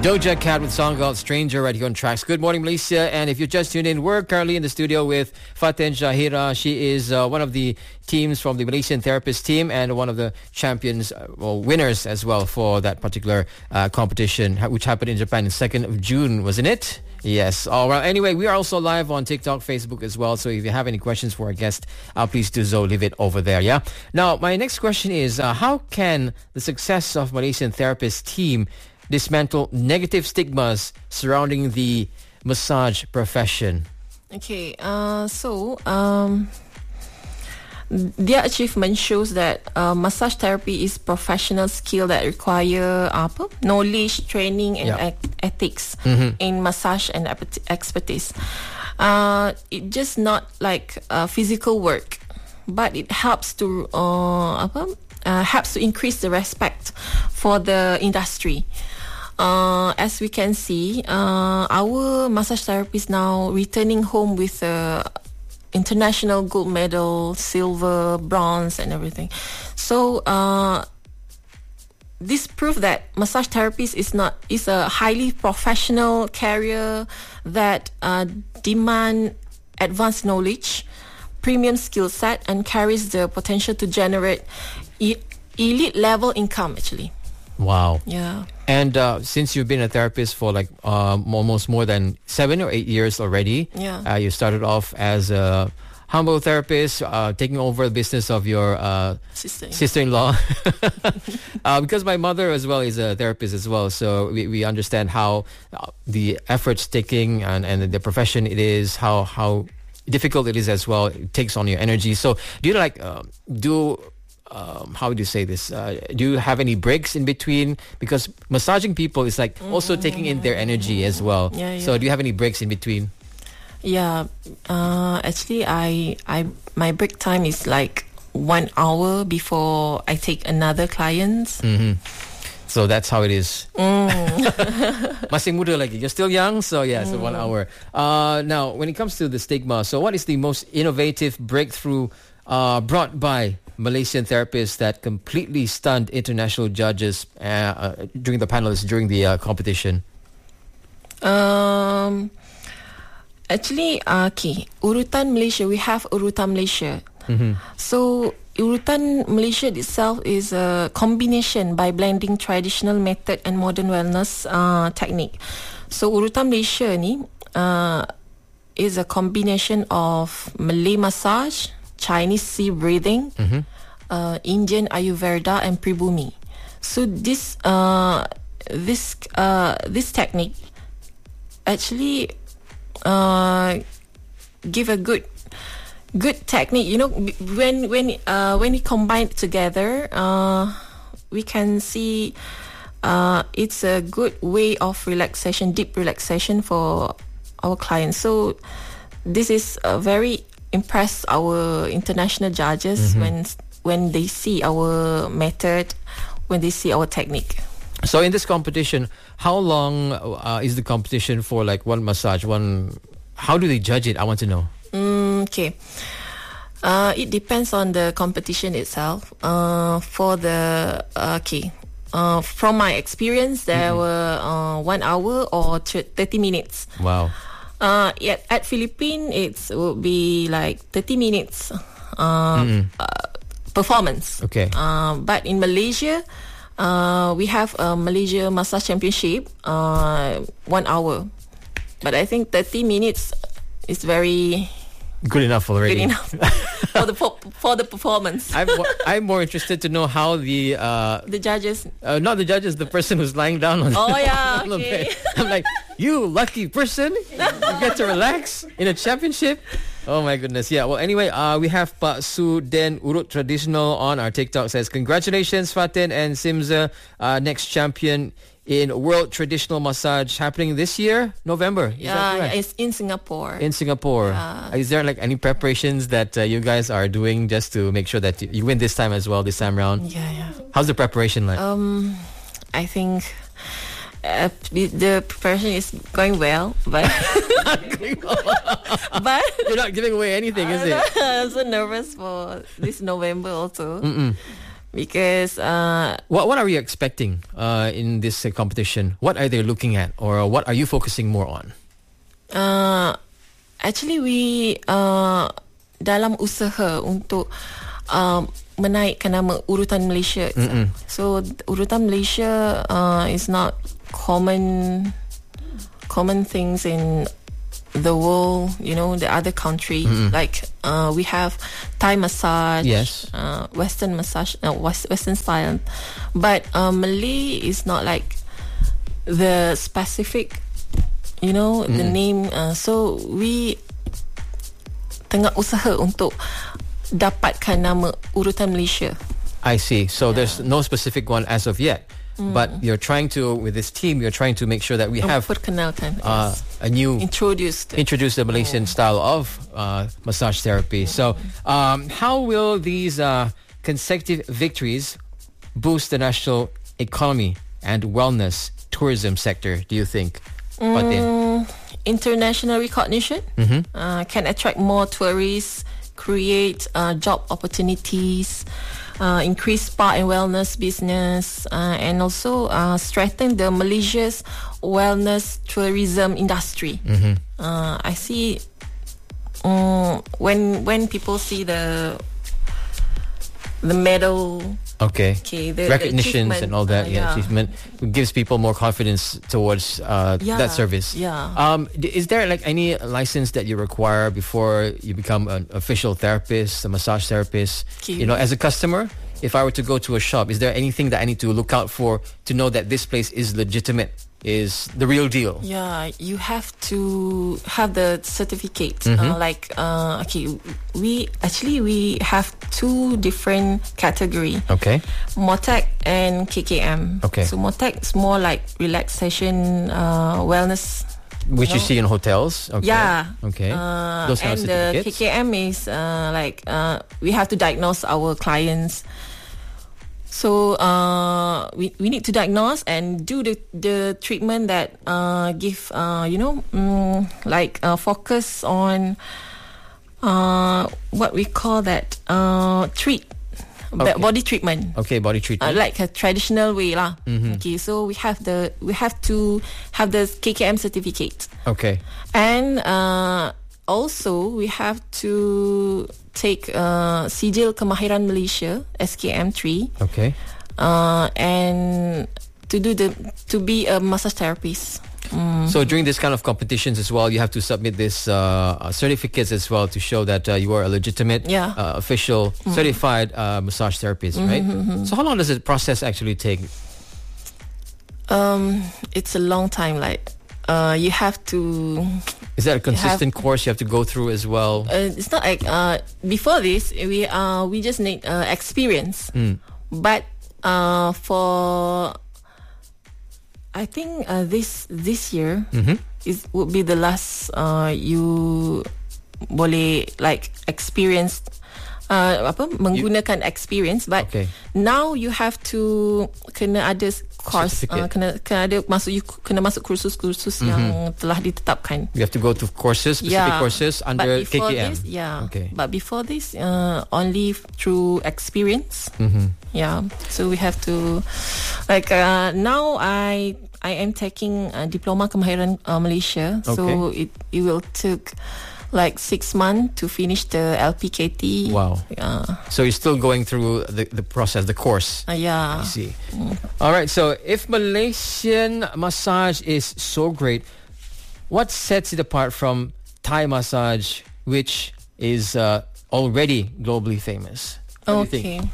Doja Cat with song called Stranger right here on Tracks. Good morning, Malaysia. And if you just tuned in, we're currently in the studio with Fatin Shahira. She is one of the teams from the Malaysian Therapist team and one of the champions, winners as well for that particular competition, which happened in Japan on 2nd of June, wasn't it? Yes. All right. Anyway, we are also live on TikTok, Facebook as well. So if you have any questions for our guest, please do so. Leave it over there. Yeah. Now, my next question is, how can the success of Malaysian Therapist team dismantle negative stigmas surrounding the massage profession? Okay, their achievement shows that massage therapy is professional skill that require knowledge, training, and ethics in massage and expertise. It just not like physical work, but it helps to increase the respect for the industry. As we can see, our massage therapists now returning home with international gold medal, silver, bronze, and everything. So this proof that massage therapist is a highly professional career that demand advanced knowledge, premium skill set, and carries the potential to generate elite level income actually. Wow. Yeah. And since you've been a therapist for like almost more than 7 or 8 years already, you started off as a humble therapist, taking over the business of your sister-in-law. Because my mother as well is a therapist as well, so we understand how the efforts taking and the profession it is, how difficult it is as well. It takes on your energy. So do you how would you say this? Do you have any breaks in between? Because massaging people is like also taking in their energy as well. Yeah. So do you have any breaks in between? Yeah. Actually, my break time is like 1 hour before I take another client. Mm-hmm. So that's how it is. Masih muda lagi. You're still young, so yeah, so 1 hour. Now, when it comes to the stigma, so what is the most innovative breakthrough brought by Malaysian therapists that completely stunned international judges during the panelists during the competition? Actually, Urutan Malaysia, we have Urutan Malaysia. So Urutan Malaysia itself is a combination by blending traditional method and modern wellness technique. So Urutan Malaysia ni is a combination of Malay massage, Chinese sea breathing, Indian Ayurveda, and Pribumi. So this technique actually give a good technique. You know, when it combined together, we can see it's a good way of relaxation, deep relaxation for our clients. So this is very impressed our international judges when they see our method, when they see our technique. So in this competition, how long is the competition for? Like one massage, how do they judge it? I want to know. Okay. It depends on the competition itself. From my experience, there were 1 hour or 30 minutes. Wow. At Philippines, it would be like 30 minutes performance. Okay. But in Malaysia, we have a Malaysia Massage Championship, 1 hour. But I think 30 minutes is very good enough already. Good enough for the performance. I'm more interested to know how the judges, not the judges, the person who's lying down on on the bed. I'm like, you lucky person, you get to relax in a championship. Oh my goodness. Yeah. Well, anyway, we have Pak Su Den Urut Traditional on our TikTok. Says, congratulations, Fatin and Simza, next champion in World Traditional Massage, happening this year, November. Is that correct? It's in Singapore. In Singapore. Is there like any preparations that you guys are doing just to make sure that you win this time as well, this time round? Yeah. How's the preparation like? I think the preparation is going well, but but you're not giving away anything, is it? I'm so nervous for this November also. because What are you expecting in this competition? What are they looking at, or what are you focusing more on? actually we dalam usaha untuk menaikkan nama urutan Malaysia itself. So urutan Malaysia is not common things in the world, you know, the other countries. Like we have Thai massage, Yes. Western massage, Western style, but Malay is not like the specific, you know, the name. So we tengah usaha untuk dapatkan nama urutan Malaysia. I see. So there's no specific one as of yet. But you're trying to, with this team, you're trying to make sure that we have Perkenalkan, a new introduce the Malaysian style of massage therapy. So how will these consecutive victories boost the national economy and wellness tourism sector, do you think? International recognition can attract more tourists, create job opportunities, increase spa and wellness business, and also strengthen the Malaysia's wellness tourism industry. I see when people see the medal, the recognitions and all that, achievement gives people more confidence towards that service. Is there like any license that you require before you become an official therapist, a massage therapist? You know, as a customer, if I were to go to a shop, is there anything that I need to look out for to know that this place is legitimate, is the real deal? Yeah, you have to have the certificate. We have two different category. Motec and KKM. So Motec is more like relaxation, wellness, which you see in hotels. Those kind and the KKM is we have to diagnose our clients. So we need to diagnose and do the treatment that give focus on what we call that body treatment. Body treatment. Like a traditional way lah. So we have to have the KKM certificate. And also we have to take Sijil Kemahiran Malaysia SKM3. And to be a massage therapist. So during this kind of competitions as well, you have to submit this certificates as well to show that you are a legitimate, official, certified massage therapist, right? So how long does the process actually take? It's a long time. You have to... Is that a consistent course you have to go through as well? It's not like... before this, we just need experience. But for... I think this year would be the last you boleh experience menggunakan experience, but now you have to kena ada course, kena ada masuk kursus yang telah ditetapkan. You have to go to courses, specific courses under KKM. But before this, only through experience. So we have to now I am taking Diploma Kemahiran Malaysia. So it will take 6 months to finish the LPKT. Wow. So you're still going through the process, the course. I see. All right. So if Malaysian massage is so great, what sets it apart from Thai massage, which is already globally famous? What do you think?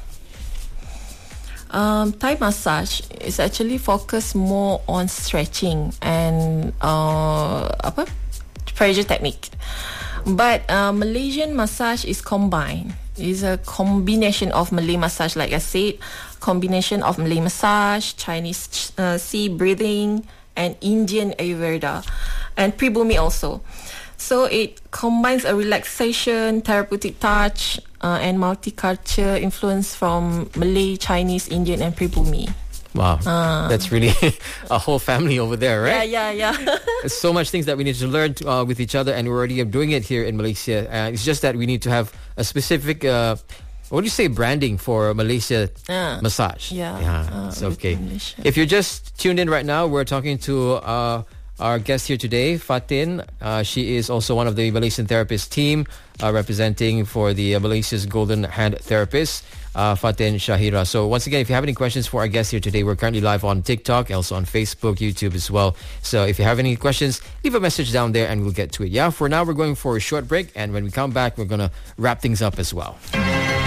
Thai massage is actually focused more on stretching and pressure technique. But Malaysian massage is combined. It's a combination of Malay massage, like I said, combination of Malay massage, Chinese sea breathing, and Indian Ayurveda, and Pribumi also. So it combines a relaxation, therapeutic touch, and multicultural influence from Malay, Chinese, Indian, and Pribumi. Wow, that's really a whole family over there, right? Yeah. There's so much things that we need to learn with each other, and we're already doing it here in Malaysia. It's just that we need to have a specific what do you say, branding for Malaysia massage? Yeah. It's okay. Malaysia. If you're just tuned in right now, we're talking to our guest here today, Fatin. She is also one of the Malaysian therapist team representing for the Malaysia's Golden Hand Therapists, Fatin Shahira. So once again, if you have any questions for our guest here today, we're currently live on TikTok, also on Facebook, YouTube as well. So if you have any questions, leave a message down there and we'll get to it. Yeah, for now, we're going for a short break. And when we come back, we're going to wrap things up as well.